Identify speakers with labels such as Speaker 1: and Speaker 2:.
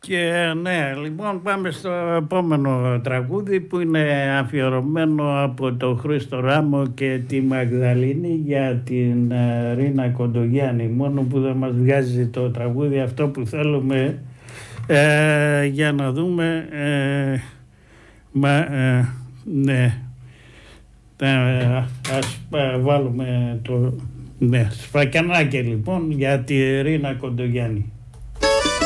Speaker 1: Και ναι, λοιπόν πάμε στο επόμενο τραγούδι που είναι αφιερωμένο από τον Χρήστο Ράμο και τη Μαγδαλίνη για την Ρίνα Κοντογιάννη. Μόνο που δεν μας βγάζει το τραγούδι αυτό που θέλουμε, για να δούμε. Ναι, ας βάλουμε το σφακιανάκι λοιπόν για τη Ρίνα Κοντογιάννη.